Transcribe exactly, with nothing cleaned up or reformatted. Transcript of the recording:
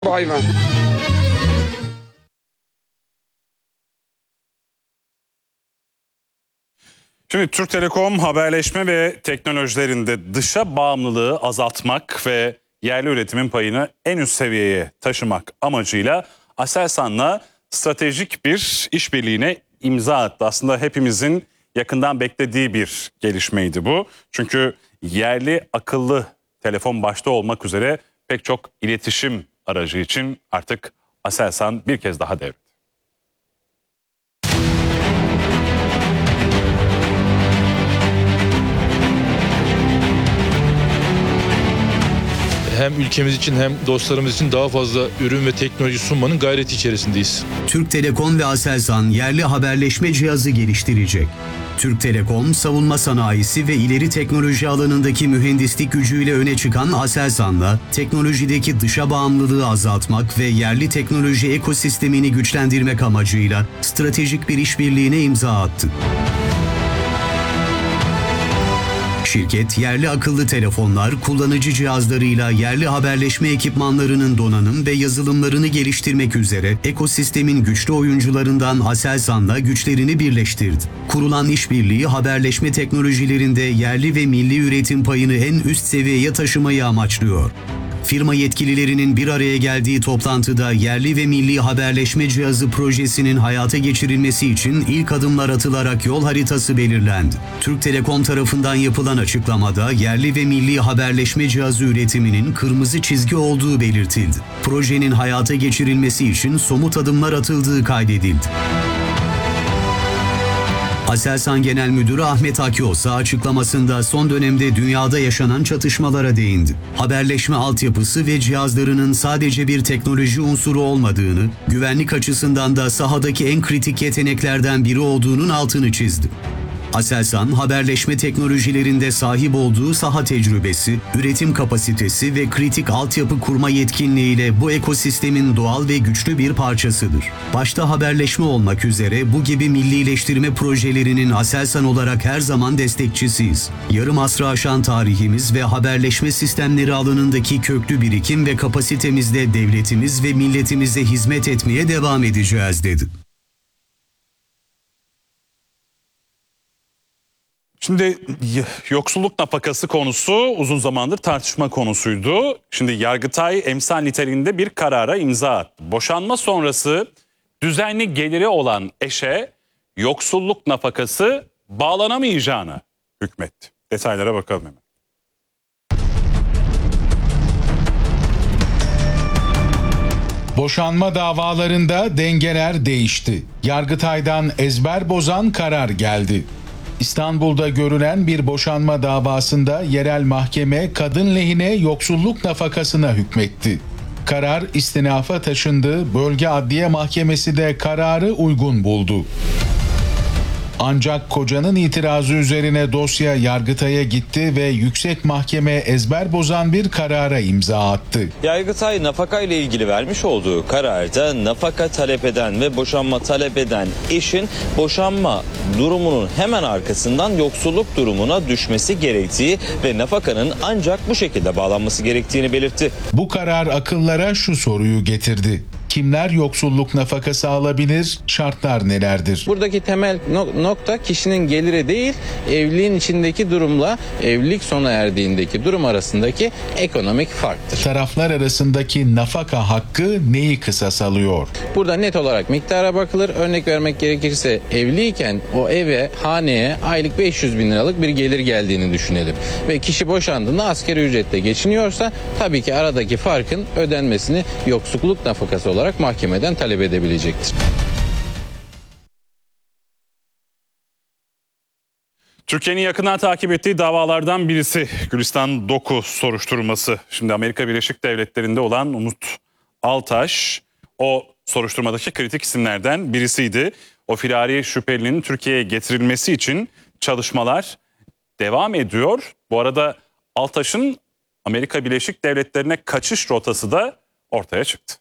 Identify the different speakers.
Speaker 1: hayvan.
Speaker 2: Şimdi Türk Telekom haberleşme ve teknolojilerinde dışa bağımlılığı azaltmak ve yerli üretimin payını en üst seviyeye taşımak amacıyla Aselsan'la stratejik bir işbirliğine imza attı. Aslında hepimizin yakından beklediği bir gelişmeydi bu. Çünkü yerli akıllı telefon başta olmak üzere pek çok iletişim aracı için artık Aselsan bir kez daha devrede.
Speaker 3: Hem ülkemiz için hem dostlarımız için daha fazla ürün ve teknoloji sunmanın gayreti içerisindeyiz.
Speaker 4: Türk Telekom ve Aselsan yerli haberleşme cihazı geliştirecek. Türk Telekom, savunma sanayisi ve ileri teknoloji alanındaki mühendislik gücüyle öne çıkan Aselsan'la teknolojideki dışa bağımlılığı azaltmak ve yerli teknoloji ekosistemini güçlendirmek amacıyla stratejik bir işbirliğine imza attı. Şirket, yerli akıllı telefonlar, kullanıcı cihazlarıyla yerli haberleşme ekipmanlarının donanım ve yazılımlarını geliştirmek üzere ekosistemin güçlü oyuncularından Aselsan'la güçlerini birleştirdi. Kurulan işbirliği haberleşme teknolojilerinde yerli ve milli üretim payını en üst seviyeye taşımayı amaçlıyor. Firma yetkililerinin bir araya geldiği toplantıda yerli ve milli haberleşme cihazı projesinin hayata geçirilmesi için ilk adımlar atılarak yol haritası belirlendi. Türk Telekom tarafından yapılan açıklamada yerli ve milli haberleşme cihazı üretiminin kırmızı çizgi olduğu belirtildi. Projenin hayata geçirilmesi için somut adımlar atıldığı kaydedildi. Aselsan Genel Müdürü Ahmet Akyosa açıklamasında son dönemde dünyada yaşanan çatışmalara değindi. Haberleşme altyapısı ve cihazlarının sadece bir teknoloji unsuru olmadığını, güvenlik açısından da sahadaki en kritik yeteneklerden biri olduğunun altını çizdi. Aselsan, haberleşme teknolojilerinde sahip olduğu saha tecrübesi, üretim kapasitesi ve kritik altyapı kurma yetkinliğiyle bu ekosistemin doğal ve güçlü bir parçasıdır. Başta haberleşme olmak üzere bu gibi millileştirme projelerinin Aselsan olarak her zaman destekçisiyiz. Yarım asrı aşan tarihimiz ve haberleşme sistemleri alanındaki köklü birikim ve kapasitemizle devletimiz ve milletimize hizmet etmeye devam edeceğiz, dedi.
Speaker 2: Şimdi yoksulluk nafakası konusu uzun zamandır tartışma konusuydu. Şimdi Yargıtay emsal niteliğinde bir karara imza attı. Boşanma sonrası düzenli geliri olan eşe yoksulluk nafakası bağlanamayacağına hükmetti. Detaylara bakalım hemen.
Speaker 5: Boşanma davalarında dengeler değişti. Yargıtay'dan ezber bozan karar geldi. İstanbul'da görülen bir boşanma davasında yerel mahkeme kadın lehine yoksulluk nafakasına hükmetti. Karar istinafa taşındı, Bölge Adliye Mahkemesi de kararı uygun buldu. Ancak kocanın itirazı üzerine dosya Yargıtay'a gitti ve yüksek mahkeme ezber bozan bir karara imza attı.
Speaker 6: Yargıtay nafaka ile ilgili vermiş olduğu kararda nafaka talep eden ve boşanma talep eden eşin boşanma durumunun hemen arkasından yoksulluk durumuna düşmesi gerektiği ve nafakanın ancak bu şekilde bağlanması gerektiğini belirtti.
Speaker 5: Bu karar akıllara şu soruyu getirdi. Kimler yoksulluk nafakası alabilir? Şartlar nelerdir?
Speaker 7: Buradaki temel no- nokta kişinin geliri değil, evliliğin içindeki durumla evlilik sona erdiğindeki durum arasındaki ekonomik farktır.
Speaker 5: Taraflar arasındaki nafaka hakkı neyi kısas alıyor?
Speaker 7: Burada net olarak miktara bakılır. Örnek vermek gerekirse evliyken o eve, haneye aylık beş yüz bin liralık bir gelir geldiğini düşünelim. Ve kişi boşandığında asgari ücretle geçiniyorsa tabii ki aradaki farkın ödenmesini yoksulluk nafakası olarak olarak mahkemeden talep edebilecektir.
Speaker 2: Türkiye'nin yakından takip ettiği davalardan birisi Gülistan Doku soruşturması. Şimdi Amerika Birleşik Devletleri'nde olan Umut Altaş o soruşturmadaki kritik isimlerden birisiydi. O firari şüphelinin Türkiye'ye getirilmesi için çalışmalar devam ediyor. Bu arada Altaş'ın Amerika Birleşik Devletleri'ne kaçış rotası da ortaya çıktı.